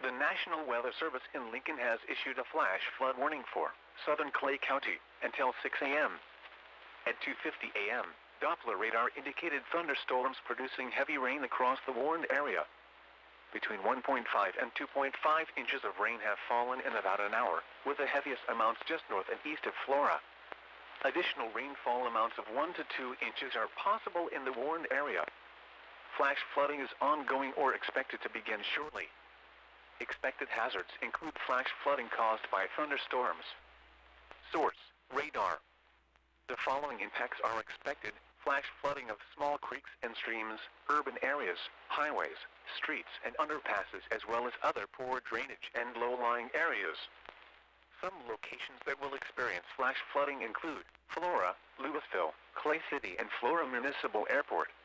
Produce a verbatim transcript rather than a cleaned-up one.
The National Weather Service in Lincoln has issued a flash flood warning for southern Clay County until six a m At two fifty a m, Doppler radar indicated thunderstorms producing heavy rain across the warned area. Between one point five and two point five inches of rain have fallen in about an hour, with the heaviest amounts just north and east of Flora. Additional rainfall amounts of one to two inches are possible in the warned area. Flash flooding is ongoing or expected to begin shortly. Expected hazards include flash flooding caused by thunderstorms. Source: radar. The following impacts are expected: flash flooding of small creeks and streams, urban areas, highways, streets and underpasses, as well as other poor drainage and low-lying areas. Some locations that will experience flash flooding include Flora, Louisville, Clay City and Flora Municipal Airport.